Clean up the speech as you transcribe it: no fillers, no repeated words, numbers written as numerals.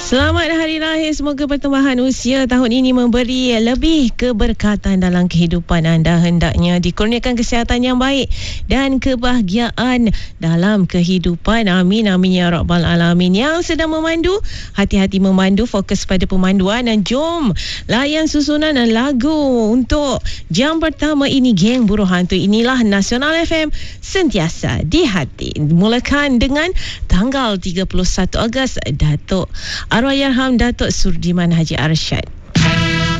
Selamat Hari Lahir. Semoga pertambahan usia tahun ini memberi lebih keberkatan dalam kehidupan anda. Hendaknya dikurniakan kesihatan yang baik dan kebahagiaan dalam kehidupan. Amin, amin ya rabbal alamin. Yang sedang memandu, hati-hati memandu, fokus pada pemanduan, dan jom layan susunan lagu untuk jam pertama ini. Geng Buruh Hantu, inilah Nasional FM, sentiasa di hati. Mulakan dengan tanggal 31 Ogos, Datuk Arwah Yarham Datuk Surdiman Haji Arsyad.